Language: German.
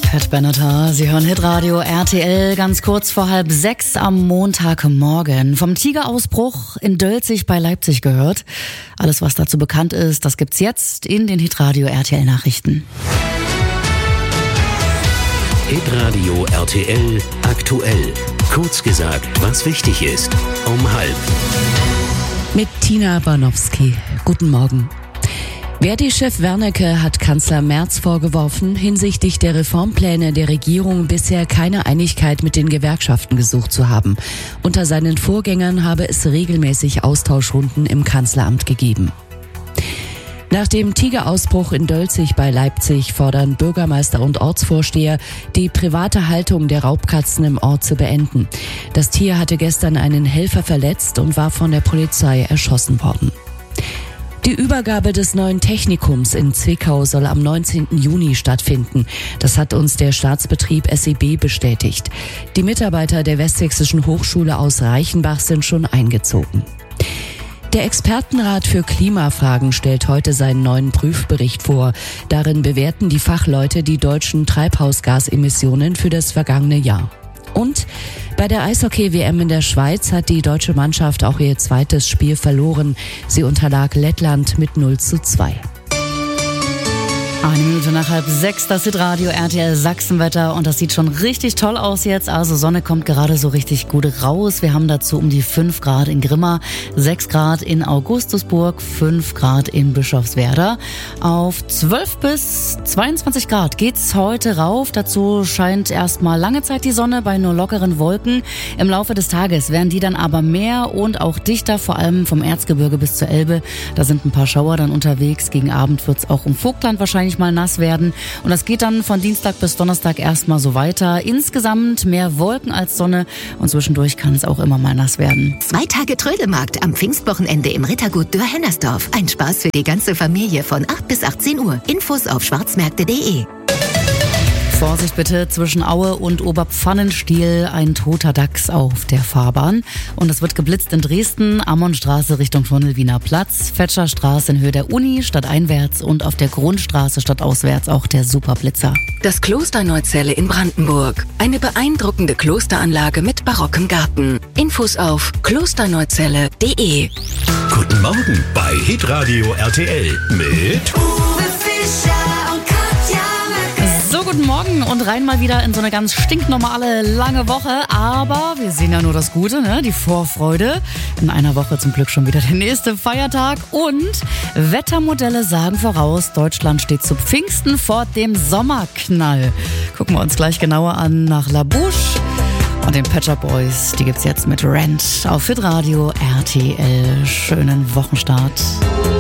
Pat Benatar, Sie hören Hitradio RTL ganz kurz vor 5:30 am Montagmorgen. Vom Tigerausbruch in Dölzig bei Leipzig gehört. Alles, was dazu bekannt ist, das gibt's jetzt in den Hitradio RTL Nachrichten. Hitradio RTL aktuell. Kurz gesagt, was wichtig ist. Um 5:30. Mit Tina Barnowski. Guten Morgen. Verdi-Chef Wernicke hat Kanzler Merz vorgeworfen, hinsichtlich der Reformpläne der Regierung bisher keine Einigkeit mit den Gewerkschaften gesucht zu haben. Unter seinen Vorgängern habe es regelmäßig Austauschrunden im Kanzleramt gegeben. Nach dem Tigerausbruch in Dölzig bei Leipzig fordern Bürgermeister und Ortsvorsteher, die private Haltung der Raubkatzen im Ort zu beenden. Das Tier hatte gestern einen Helfer verletzt und war von der Polizei erschossen worden. Die Übergabe des neuen Technikums in Zwickau soll am 19. Juni stattfinden. Das hat uns der Staatsbetrieb SEB bestätigt. Die Mitarbeiter der Westsächsischen Hochschule aus Reichenbach sind schon eingezogen. Der Expertenrat für Klimafragen stellt heute seinen neuen Prüfbericht vor. Darin bewerten die Fachleute die deutschen Treibhausgasemissionen für das vergangene Jahr. Und bei der Eishockey-WM in der Schweiz hat die deutsche Mannschaft auch ihr zweites Spiel verloren. Sie unterlag Lettland mit 0:2. 1 Minute nach 5:30, das Hitradio RTL Sachsenwetter und das sieht schon richtig toll aus jetzt. Also Sonne kommt gerade so richtig gut raus. Wir haben dazu um die 5 Grad in Grimma, 6 Grad in Augustusburg, 5 Grad in Bischofswerda. Auf 12 bis 22 Grad geht's heute rauf. Dazu scheint erstmal lange Zeit die Sonne bei nur lockeren Wolken. Im Laufe des Tages werden die dann aber mehr und auch dichter, vor allem vom Erzgebirge bis zur Elbe. Da sind ein paar Schauer dann unterwegs. Gegen Abend wird's auch im Vogtland wahrscheinlich mal nass werden. Und das geht dann von Dienstag bis Donnerstag erstmal so weiter. Insgesamt mehr Wolken als Sonne und zwischendurch kann es auch immer mal nass werden. 2 Tage Trödelmarkt am Pfingstwochenende im Rittergut Dürr-Hennersdorf. Ein Spaß für die ganze Familie von 8 bis 18 Uhr. Infos auf schwarzmärkte.de. Vorsicht bitte, zwischen Aue und Oberpfannenstiel ein toter Dachs auf der Fahrbahn. Und es wird geblitzt in Dresden, Ammonstraße Richtung Tunnel Wiener Platz, Fetscherstraße in Höhe der Uni stadteinwärts und auf der Grundstraße stadtauswärts auch der Superblitzer. Das Kloster Neuzelle in Brandenburg. Eine beeindruckende Klosteranlage mit barockem Garten. Infos auf klosterneuzelle.de. Guten Morgen bei Hitradio RTL mit Uwe Fischer und Katja Möcke. So, guten Morgen und rein mal wieder in so eine ganz stinknormale, lange Woche. Aber wir sehen ja nur das Gute, ne? Die Vorfreude. In einer Woche zum Glück schon wieder der nächste Feiertag. Und Wettermodelle sagen voraus, Deutschland steht zu Pfingsten vor dem Sommerknall. Gucken wir uns gleich genauer an nach La Bouche. Und den Pet Shop Boys, die gibt's jetzt mit Rent auf Hitradio RTL. Schönen Wochenstart.